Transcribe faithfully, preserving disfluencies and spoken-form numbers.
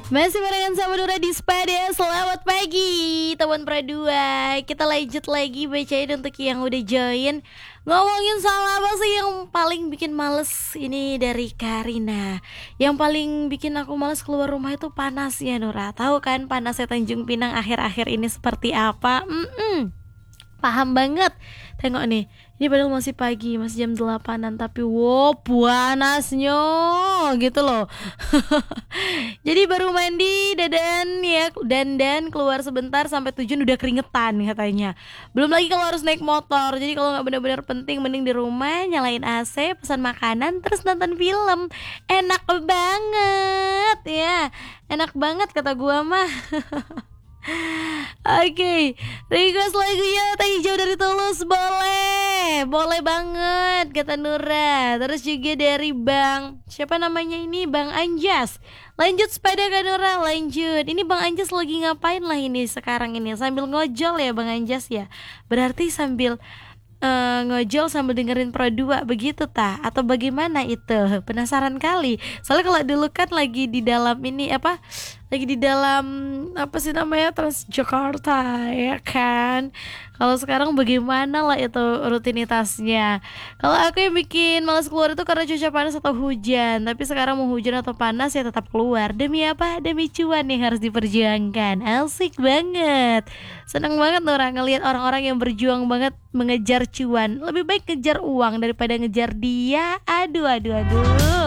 Masih barengan sama Nura di Sepeda. Selamat pagi teman Pradua. Kita lanjut lagi bacain untuk yang udah join. Ngomongin soal apa sih yang paling bikin males? Ini dari Karina. Yang paling bikin aku males keluar rumah itu panasnya, Nura. Tahu kan panasnya Tanjung Pinang akhir-akhir ini seperti apa? Mm-mm. Paham banget. Tengok nih, ini padahal masih pagi, masih jam delapanan, tapi wow panasnya gitu loh. Jadi baru mandi, dadan ya, dandan keluar sebentar sampai tujuan udah keringetan katanya. Belum lagi kalau harus naik motor. Jadi kalau nggak benar-benar penting, mending di rumah nyalain A C, pesan makanan, terus nonton film. Enak banget ya, enak banget kata gua mah. Oke, okay. Request lagunya Teh Hijau dari Tulus. Boleh, boleh banget kata Nura. Terus juga dari Bang, siapa namanya ini, Bang Anjas. Lanjut sepeda kan Nura, lanjut. Ini Bang Anjas lagi ngapain lah ini sekarang ini? Sambil ngojol ya Bang Anjas ya. Berarti sambil Uh, ngojol sambil dengerin Pro dua begitu tah? Atau bagaimana itu? Penasaran kali. Soalnya kalau dulu kan lagi di dalam ini apa? Lagi di dalam apa sih namanya, Transjakarta ya kan? Kalau sekarang bagaimana lah itu rutinitasnya? Kalau aku yang bikin malas keluar itu karena cuaca panas atau hujan. Tapi sekarang mau hujan atau panas ya tetap keluar. Demi apa? Demi cuan yang harus diperjuangkan. Asik banget. Seneng banget Nora ngelihat orang-orang yang berjuang banget mengejar cuan. Lebih baik ngejar uang daripada ngejar dia. Aduh aduh aduh.